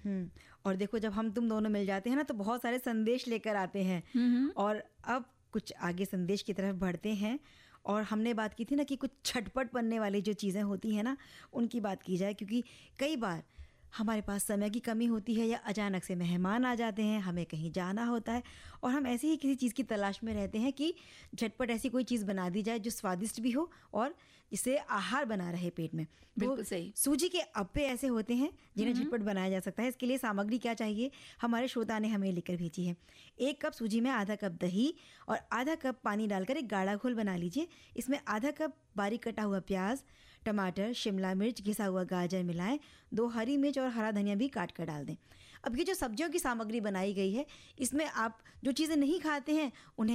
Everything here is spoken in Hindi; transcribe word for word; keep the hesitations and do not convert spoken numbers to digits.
हम्म और देखो, जब हम तुम दोनों मिल जाते हैं ना तो बहुत सारे संदेश लेकर आते हैं। और अब कुछ आगे संदेश की तरफ बढ़ते हैं। और हमने बात की थी ना कि कुछ झटपट बनने वाली जो चीज़ें होती हैं ना, उनकी बात की जाए, क्योंकि कई बार हमारे पास समय की कमी होती है या अचानक से मेहमान आ जाते हैं, हमें कहीं जाना होता है और हम ऐसे ही किसी चीज़ की तलाश में रहते हैं कि झटपट ऐसी कोई चीज़ बना दी जाए जो स्वादिष्ट भी हो और जिससे आहार बना रहे पेट में। बिल्कुल सही। सूजी के अप्पे ऐसे होते हैं जिन्हें झटपट बनाया जा सकता है। इसके लिए सामग्री क्या चाहिए, हमारे श्रोता ने हमें लिखकर भेजी है। एक कप सूजी में आधा कप दही और आधा कप पानी डालकर एक गाढ़ा घोल बना लीजिए। इसमें आधा कप बारीक कटा हुआ प्याज, टमाटर, शिमला मिर्च, घिसा हुआ गाजर मिलाएं। दो हरी मिर्च और हरा धनिया भी काट कर डाल दें। अब ये जो सब्जियों की सामग्री बनाई गई है, इसमें आप जो चीज़ें नहीं खाते हैं उन्हें